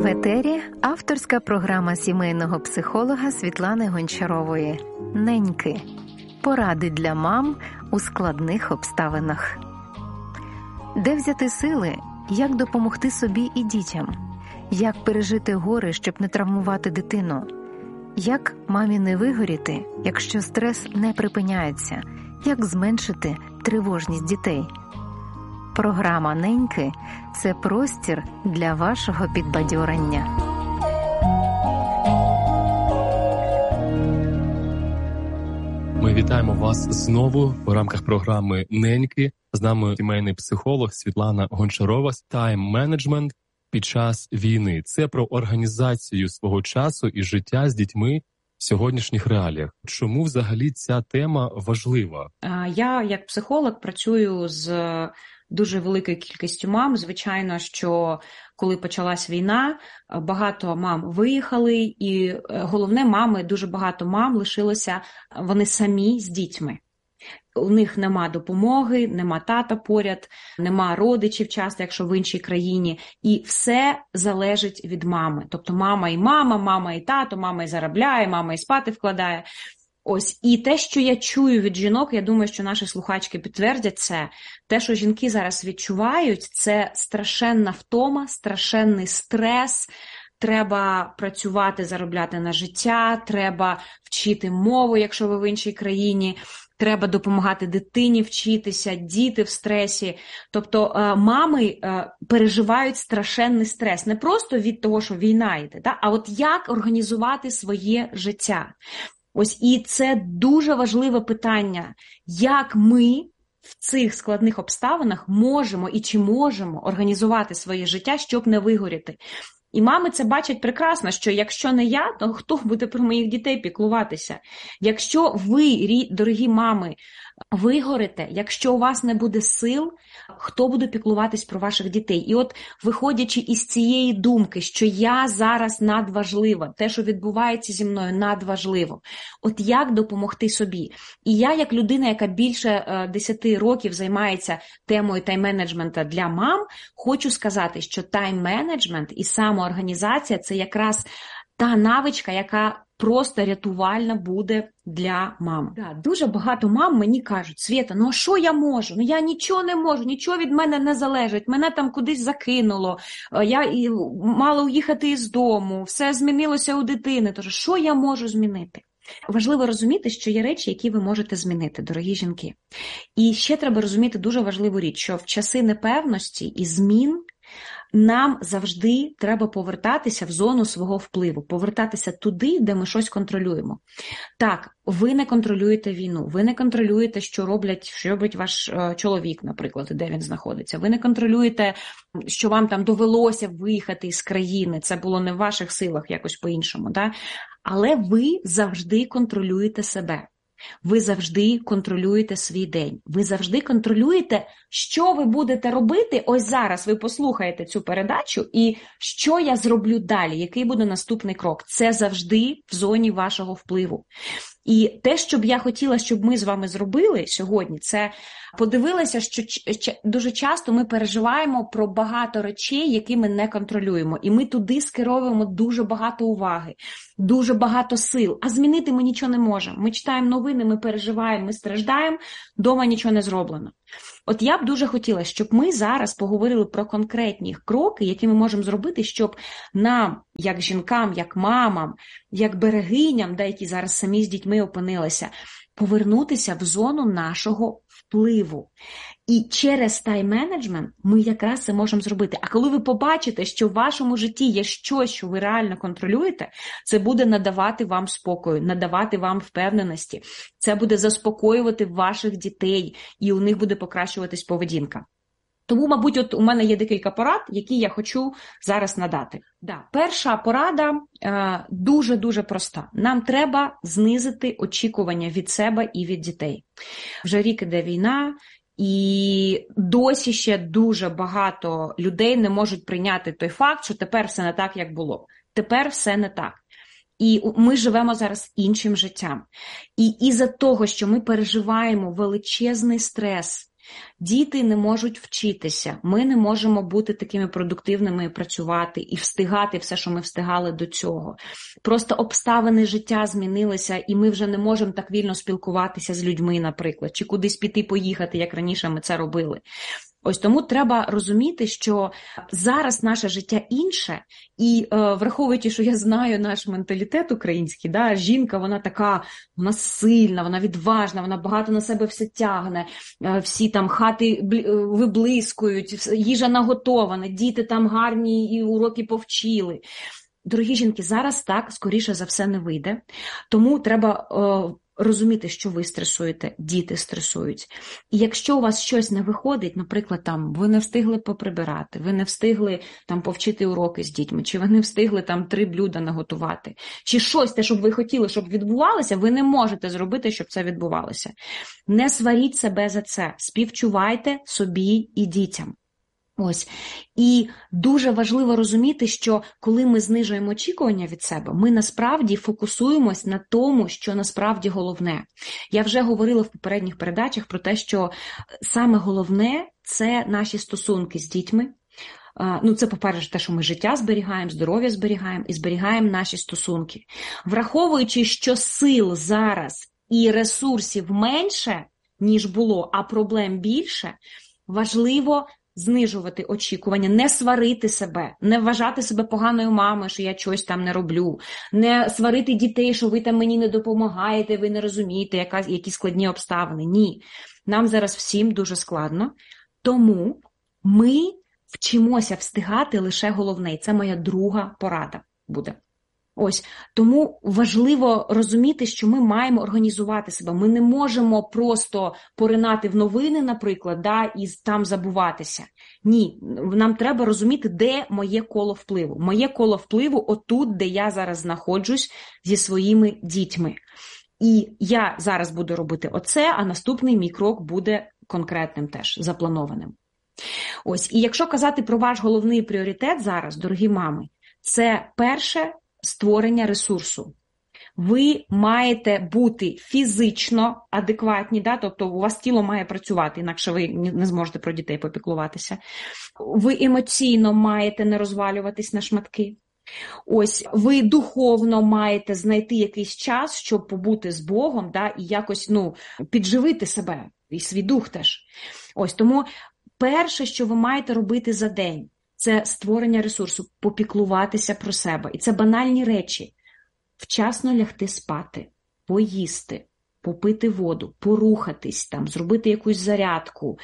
В етері авторська програма сімейного психолога Світлани Гончарової «Неньки. Поради для мам у складних обставинах». Де взяти сили, як допомогти собі і дітям? Як пережити горе, щоб не травмувати дитину? Як мамі не вигоріти, якщо стрес не припиняється? Як зменшити тривожність дітей? Програма «Неньки» – це простір для вашого підбадьорення. Ми вітаємо вас знову в рамках програми «Неньки». З нами сімейний психолог Світлана Гончарова. Тайм-менеджмент під час війни. Це про організацію свого часу і життя з дітьми в сьогоднішніх реаліях. Чому взагалі ця тема важлива? Я, як психолог, працюю з дуже великою кількістю мам. Звичайно, що коли почалась війна, багато мам виїхали, і головне, дуже багато мам лишилося, вони самі з дітьми. У них нема допомоги, нема тата поряд, нема родичів часто, якщо в іншій країні. І все залежить від мами. Тобто мама і тато, мама і заробляє, мама і спати вкладає. Ось, і те, що я чую від жінок, я думаю, що наші слухачки підтвердять це, те, що жінки зараз відчувають, це страшенна втома, страшенний стрес, треба працювати, заробляти на життя, треба вчити мову, якщо ви в іншій країні, треба допомагати дитині вчитися, діти в стресі. Тобто мами переживають страшенний стрес, не просто від того, що війна йде, а от як організувати своє життя. Ось, і це дуже важливе питання, як ми в цих складних обставинах можемо і чи можемо організувати своє життя, щоб не вигоріти. І мами це бачать прекрасно, що якщо не я, то хто буде про моїх дітей піклуватися? Якщо ви, дорогі мами, вигорите, якщо у вас не буде сил, хто буде піклуватись про ваших дітей? І от, виходячи із цієї думки, що я зараз надважлива, те, що відбувається зі мною, надважливо. От як допомогти собі? І я, як людина, яка більше 10 років займається темою тайм-менеджменту для мам, хочу сказати, що тайм-менеджмент і самоорганізація – це якраз та навичка, яка просто рятувальна буде для мам. Дуже багато мам мені кажуть: Свєта, а що я можу? Я нічого не можу, нічого від мене не залежить, мене там кудись закинуло, я мала уїхати із дому, все змінилося у дитини, тож що я можу змінити? Важливо розуміти, що є речі, які ви можете змінити, дорогі жінки. І ще треба розуміти дуже важливу річ, що в часи непевності і змін нам завжди треба повертатися в зону свого впливу, повертатися туди, де ми щось контролюємо. Так, ви не контролюєте війну, ви не контролюєте, що робить ваш чоловік, наприклад, де він знаходиться. Ви не контролюєте, що вам там довелося виїхати із країни, це було не в ваших силах якось по-іншому. Але ви завжди контролюєте себе. Ви завжди контролюєте свій день. Ви завжди контролюєте, що ви будете робити. Ось зараз ви послухаєте цю передачу і що я зроблю далі, який буде наступний крок. Це завжди в зоні вашого впливу. І те, що б я хотіла, щоб ми з вами зробили сьогодні, це подивилися, що дуже часто ми переживаємо про багато речей, які ми не контролюємо. І ми туди скеровуємо дуже багато уваги, дуже багато сил. А змінити ми нічого не можемо. Ми читаємо новини, ми переживаємо, ми страждаємо, дома нічого не зроблено. От я б дуже хотіла, щоб ми зараз поговорили про конкретні кроки, які ми можемо зробити, щоб нам, як жінкам, як мамам, як берегиням, які зараз самі з дітьми опинилися, повернутися в зону нашого впливу. І через тайм-менеджмент ми якраз це можемо зробити. А коли ви побачите, що в вашому житті є щось, що ви реально контролюєте, це буде надавати вам спокою, надавати вам впевненості. Це буде заспокоювати ваших дітей, і у них буде покращуватись поведінка. Тому, мабуть, от у мене є декілька порад, які я хочу зараз надати. Перша порада дуже-дуже проста. Нам треба знизити очікування від себе і від дітей. Вже рік іде війна, і досі ще дуже багато людей не можуть прийняти той факт, що тепер все не так, як було. Тепер все не так. І ми живемо зараз іншим життям. І із-за того, що ми переживаємо величезний стрес, Діти не можуть вчитися, ми не можемо бути такими продуктивними і працювати, і встигати все, що ми встигали до цього. Просто обставини життя змінилися, і ми вже не можемо так вільно спілкуватися з людьми, наприклад, чи кудись піти-поїхати, як раніше ми це робили. Ось тому треба розуміти, що зараз наше життя інше, і враховуючи, що я знаю наш менталітет український, да, жінка, вона така, вона сильна, вона відважна, вона багато на себе все тягне, всі там хати виблискують, їжа наготована, діти там гарні і уроки повчили. Дорогі жінки, зараз так, скоріше за все, не вийде, тому треба розуміти, що ви стресуєте, діти стресують. І якщо у вас щось не виходить, наприклад, там ви не встигли поприбирати, ви не встигли там повчити уроки з дітьми, чи ви не встигли там 3 блюда наготувати, чи щось те, щоб ви хотіли, щоб відбувалося, ви не можете зробити, щоб це відбувалося. Не сваріть себе за це, співчувайте собі і дітям. Ось. І дуже важливо розуміти, що коли ми знижуємо очікування від себе, ми насправді фокусуємось на тому, що насправді головне. Я вже говорила в попередніх передачах про те, що саме головне – це наші стосунки з дітьми. Ну, це, по-перше, те, що ми життя зберігаємо, здоров'я зберігаємо і зберігаємо наші стосунки. Враховуючи, що сил зараз і ресурсів менше, ніж було, а проблем більше, важливо знижувати очікування, не сварити себе, не вважати себе поганою мамою, що я щось там не роблю, не сварити дітей, що ви там мені не допомагаєте, ви не розумієте, які складні обставини. Ні, нам зараз всім дуже складно, тому ми вчимося встигати лише головне, і це моя друга порада буде. Ось, тому важливо розуміти, що ми маємо організувати себе. Ми не можемо просто поринати в новини, наприклад, да, і там забуватися. Ні, нам треба розуміти, де моє коло впливу. Моє коло впливу отут, де я зараз знаходжусь зі своїми дітьми. І я зараз буду робити оце, а наступний мій крок буде конкретним теж, запланованим. Ось, і якщо казати про ваш головний пріоритет зараз, дорогі мами, це перше – створення ресурсу. Ви маєте бути фізично адекватні, да? Тобто у вас тіло має працювати, інакше ви не зможете про дітей попіклуватися. Ви емоційно маєте не розвалюватись на шматки. Ось, ви духовно маєте знайти якийсь час, щоб побути з Богом, да? І якось, підживити себе, і свій дух теж. Ось, тому перше, що ви маєте робити за день, це створення ресурсу, попіклуватися про себе. І це банальні речі. Вчасно лягти спати, поїсти, попити воду, порухатись, там, зробити якусь зарядку,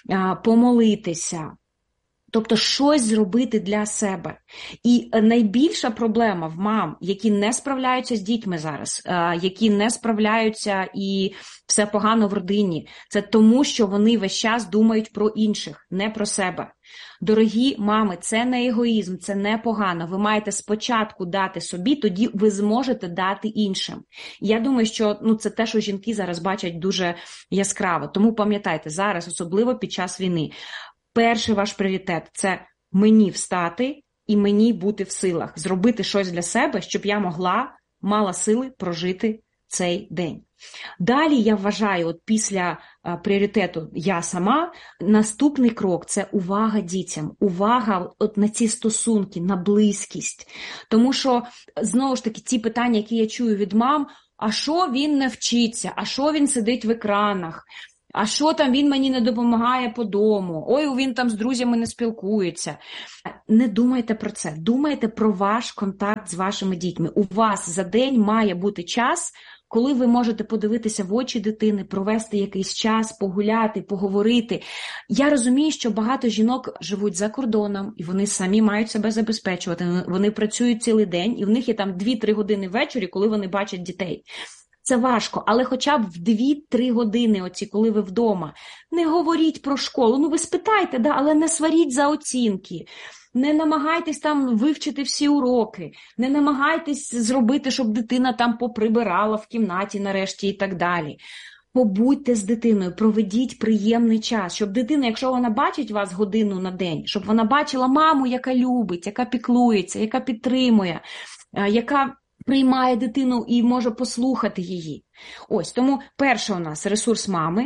помолитися. Тобто щось зробити для себе. І найбільша проблема в мам, які не справляються з дітьми зараз, які не справляються і все погано в родині, це тому, що вони весь час думають про інших, не про себе. Дорогі мами, це не егоїзм, це не погано. Ви маєте спочатку дати собі, тоді ви зможете дати іншим. Я думаю, що це те, що жінки зараз бачать дуже яскраво. Тому пам'ятайте, зараз, особливо під час війни, перший ваш пріоритет – це мені встати і мені бути в силах, зробити щось для себе, щоб я мала сили прожити цей день. Далі, я вважаю, от після пріоритету «я сама», наступний крок – це увага дітям, увага от на ці стосунки, на близькість. Тому що, знову ж таки, ті питання, які я чую від мам, а що він не вчиться, а що він сидить в екранах, а що там він мені не допомагає по дому, ой, він там з друзями не спілкується. Не думайте про це, думайте про ваш контакт з вашими дітьми. У вас за день має бути час, коли ви можете подивитися в очі дитини, провести якийсь час, погуляти, поговорити. Я розумію, що багато жінок живуть за кордоном, і вони самі мають себе забезпечувати. Вони працюють цілий день, і в них є там 2-3 години ввечері, коли вони бачать дітей. Це важко, але хоча б в 2-3 години оці, коли ви вдома, не говоріть про школу. Ви спитайте, да, але не сваріть за оцінки. Не намагайтесь там вивчити всі уроки, не намагайтесь зробити, щоб дитина там поприбирала в кімнаті нарешті і так далі. Побудьте з дитиною, проведіть приємний час, щоб дитина, якщо вона бачить вас годину на день, щоб вона бачила маму, яка любить, яка піклується, яка підтримує, яка приймає дитину і може послухати її. Ось, тому перше у нас ресурс мами,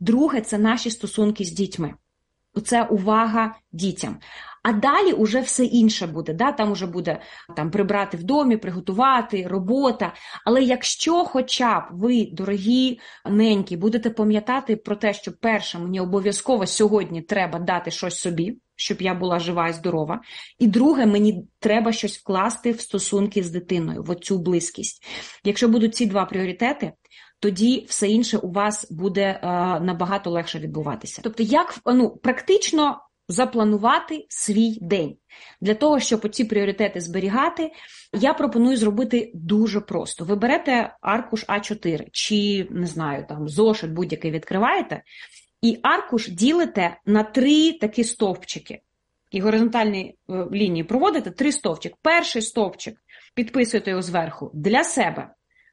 Друге – це наші стосунки з дітьми. Це увага дітям. А далі уже все інше буде, да? Там уже буде прибрати в домі, приготувати, робота. Але якщо хоча б ви, дорогі неньки, будете пам'ятати про те, що перше, мені обов'язково сьогодні треба дати щось собі, щоб я була жива і здорова. І друге, мені треба щось вкласти в стосунки з дитиною, в оцю близькість. Якщо будуть ці два пріоритети, тоді все інше у вас буде набагато легше відбуватися. Тобто, як практично запланувати свій день. Для того, щоб оці пріоритети зберігати, я пропоную зробити дуже просто. Ви берете аркуш А4 чи, не знаю, зошит будь-який відкриваєте, і аркуш ділите на 3 такі стовпчики. І горизонтальні лінії проводите 3 стовпчик. Перший стовпчик підписуєте його зверху для себе.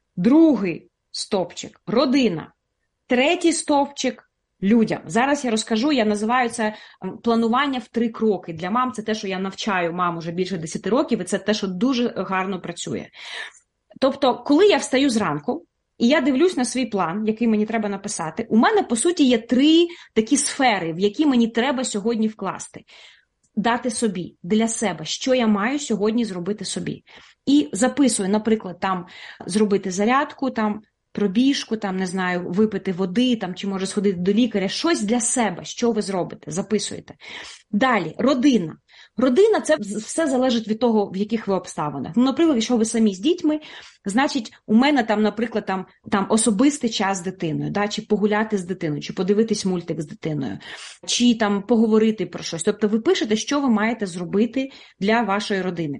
Другий стовпчик – родина. Третій стовпчик – людям. Зараз я розкажу, я називаю це планування в 3 кроки. Для мам це те, що я навчаю мам уже більше 10 років, і це те, що дуже гарно працює. Тобто, коли я встаю зранку, і я дивлюсь на свій план, який мені треба написати, у мене, по суті, є 3 такі сфери, в які мені треба сьогодні вкласти. Дати собі, для себе, що я маю сьогодні зробити собі. І записую, наприклад, зробити зарядку, пробіжку, не знаю, випити води, чи може сходити до лікаря, щось для себе, що ви зробите, записуєте. Далі, родина. Родина – це все залежить від того, в яких ви обставинах. Наприклад, якщо ви самі з дітьми, значить, у мене наприклад, особистий час з дитиною, чи погуляти з дитиною, чи подивитись мультик з дитиною, чи поговорити про щось. Тобто ви пишете, що ви маєте зробити для вашої родини.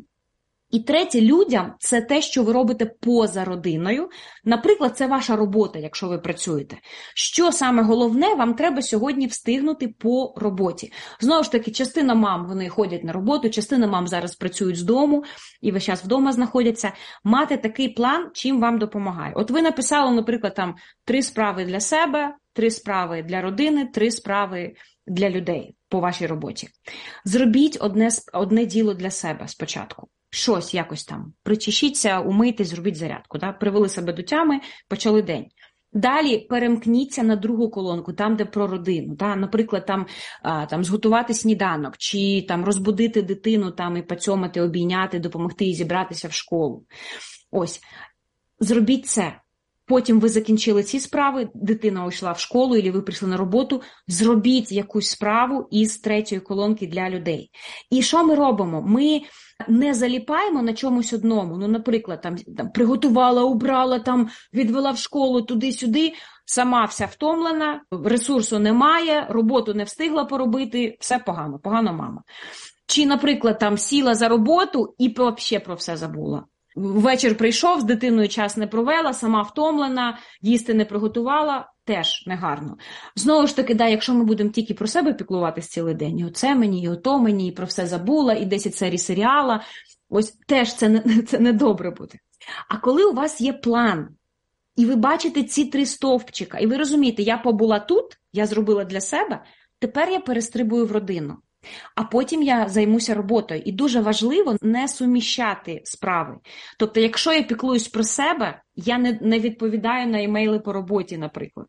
І третє, людям – це те, що ви робите поза родиною. Наприклад, це ваша робота, якщо ви працюєте. Що саме головне вам треба сьогодні встигнути по роботі? Знову ж таки, частина мам, вони ходять на роботу, частина мам зараз працюють з дому і весь час вдома знаходяться. Мати такий план, чим вам допомагає. От ви написали, наприклад, 3 справи для себе, 3 справи для родини, 3 справи для людей по вашій роботі. Зробіть одне діло для себе спочатку. Щось якось причешіться, умийтесь, зробіть зарядку. Привели себе до тями, почали день. Далі перемкніться на другу колонку, там, де про родину. Наприклад, зготувати сніданок, чи розбудити дитину, і поцьомати, обійняти, допомогти їй зібратися в школу. Ось, зробіть це. Потім ви закінчили ці справи, дитина йшла в школу, або ви прийшли на роботу, зробіть якусь справу із 3-ї колонки для людей. І що ми робимо? Ми не заліпаємо на чомусь одному. Наприклад, приготувала, убрала, відвела в школу туди-сюди, сама вся втомлена, ресурсу немає, роботу не встигла поробити, все погано, погана мама. Чи, наприклад, сіла за роботу і взагалі про все забула. Вечір прийшов, з дитиною час не провела, сама втомлена, їсти не приготувала, теж негарно. Знову ж таки, якщо ми будемо тільки про себе піклуватись цілий день, і оце мені, і ото мені, і про все забула, і 10 серій серіала, ось теж це не добре буде. А коли у вас є план, і ви бачите ці 3 стовпчика, і ви розумієте, я побула тут, я зробила для себе, тепер я перестрибую в родину. А потім я займуся роботою. І дуже важливо не суміщати справи. Тобто, якщо я піклуюсь про себе, я не відповідаю на імейли по роботі, наприклад.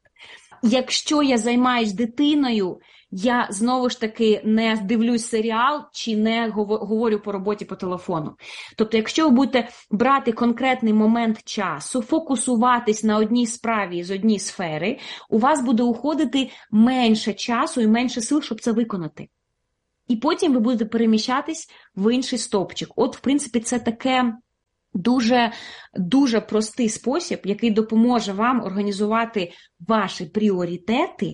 Якщо я займаюсь дитиною, я знову ж таки не дивлюсь серіал чи не говорю по роботі по телефону. Тобто, якщо ви будете брати конкретний момент часу, фокусуватись на одній справі з одній сфери, у вас буде уходити менше часу і менше сил, щоб це виконати. І потім ви будете переміщатись в інший стовпчик. От, в принципі, це таке дуже, дуже простий спосіб, який допоможе вам організувати ваші пріоритети,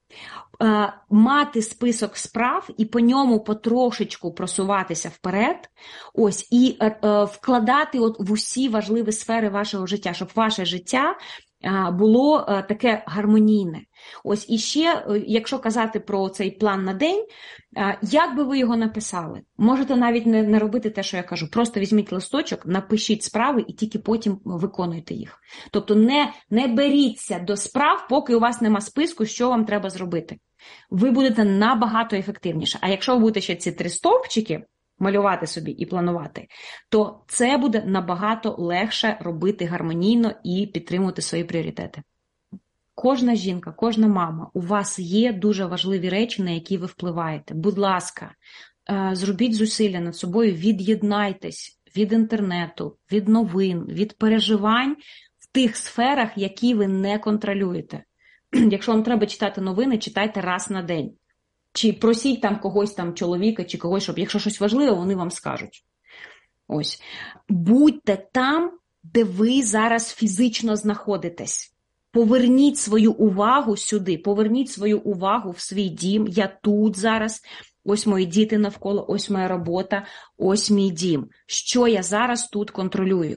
мати список справ і по ньому потрошечку просуватися вперед, ось, і вкладати в усі важливі сфери вашого життя, щоб ваше життя було таке гармонійне. Ось, і ще, якщо казати про цей план на день, як би ви його написали? Можете навіть не робити те, що я кажу. Просто візьміть листочок, напишіть справи і тільки потім виконуйте їх. Тобто не беріться до справ, поки у вас нема списку, що вам треба зробити. Ви будете набагато ефективніше. А якщо ви будете ще ці 3 стовпчики малювати собі і планувати, то це буде набагато легше робити гармонійно і підтримувати свої пріоритети. Кожна жінка, кожна мама, у вас є дуже важливі речі, на які ви впливаєте. Будь ласка, зробіть зусилля над собою, від'єднайтесь від інтернету, від новин, від переживань в тих сферах, які ви не контролюєте. Якщо вам треба читати новини, читайте раз на день. Чи просіть там когось, там чоловіка, чи когось, щоб якщо щось важливе, вони вам скажуть. Ось. Будьте там, де ви зараз фізично знаходитесь. Поверніть свою увагу сюди, поверніть свою увагу в свій дім. Я тут зараз, ось мої діти навколо, ось моя робота, ось мій дім. Що я зараз тут контролюю?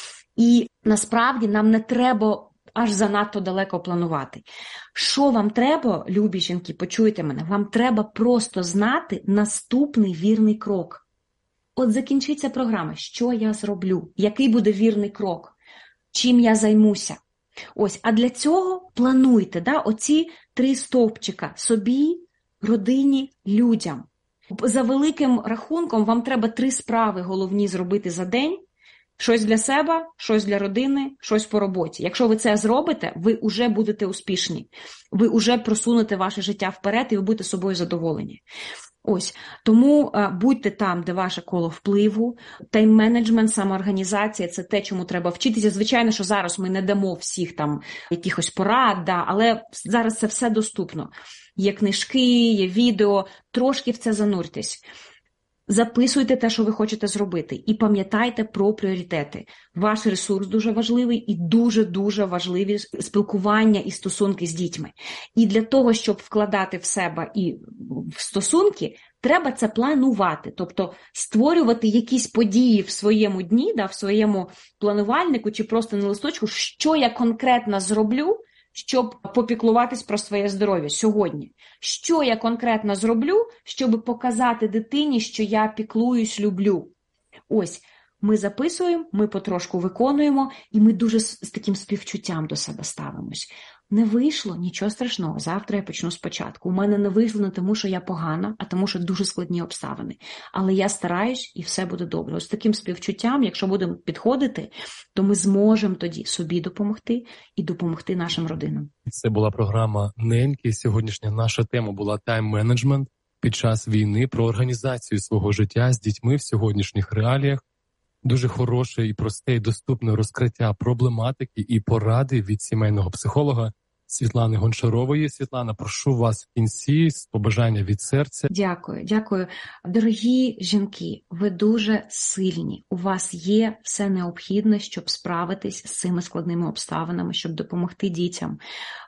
І насправді нам не треба аж занадто далеко планувати. Що вам треба, любі жінки, почуйте мене, вам треба просто знати наступний вірний крок. От закінчиться програма, що я зроблю, який буде вірний крок, чим я займуся. Ось, а для цього плануйте, оці 3 стовпчика собі, родині, людям. За великим рахунком вам треба 3 справи головні зробити за день. Щось для себе, щось для родини, щось по роботі. Якщо ви це зробите, ви вже будете успішні. Ви вже просунете ваше життя вперед і ви будете собою задоволені. Ось, тому будьте там, де ваше коло впливу, тайм-менеджмент, самоорганізація – це те, чому треба вчитися. Звичайно, що зараз ми не дамо всіх там якихось порад, але зараз це все доступно. Є книжки, є відео, трошки в це зануртесь. Записуйте те, що ви хочете зробити, і пам'ятайте про пріоритети. Ваш ресурс дуже важливий і дуже-дуже важливі спілкування і стосунки з дітьми. І для того, щоб вкладати в себе і в стосунки, треба це планувати. Тобто створювати якісь події в своєму дні, в своєму планувальнику чи просто на листочку, що я конкретно зроблю, щоб попіклуватись про своє здоров'я сьогодні. Що я конкретно зроблю, щоб показати дитині, що я піклуюсь, люблю. Ось, ми записуємо, ми потрошку виконуємо, і ми дуже з таким співчуттям до себе ставимось. Не вийшло, нічого страшного, завтра я почну спочатку. У мене не вийшло не тому, що я погана, а тому, що дуже складні обставини. Але я стараюсь, і все буде добре. Ось таким співчуттям, якщо будемо підходити, то ми зможемо тоді собі допомогти і допомогти нашим родинам. Це була програма «Неньки». Сьогоднішня наша тема була тайм-менеджмент під час війни, про організацію свого життя з дітьми в сьогоднішніх реаліях. Дуже хороше і просте, і доступне розкриття проблематики і поради від сімейного психолога Світлани Гончарової. Світлана, прошу вас в кінці з побажання від серця. Дякую. Дорогі жінки, ви дуже сильні. У вас є все необхідне, щоб справитись з цими складними обставинами, щоб допомогти дітям.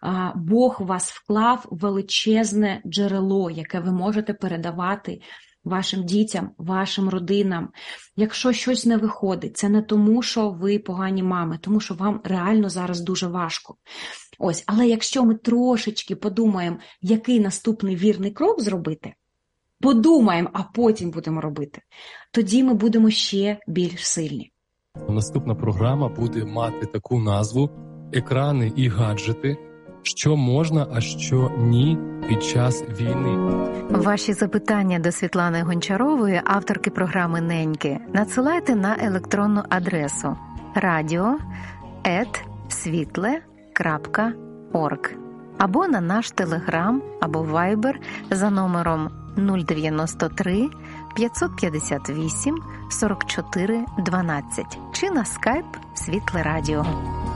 Бог вас вклав в величезне джерело, яке ви можете передавати вашим дітям, вашим родинам. Якщо щось не виходить, це не тому, що ви погані мами, тому що вам реально зараз дуже важко. Ось, але якщо ми трошечки подумаємо, який наступний вірний крок зробити, подумаємо, а потім будемо робити, тоді ми будемо ще більш сильні. Наступна програма буде мати таку назву «Екрани і гаджети. Що можна, а що ні під час війни». Ваші запитання до Світлани Гончарової, авторки програми «Неньки», надсилайте на електронну адресу radio@svitle.org або на наш Телеграм або Вайбер за номером 093 558 44 12 чи на скайп Світле Радіо.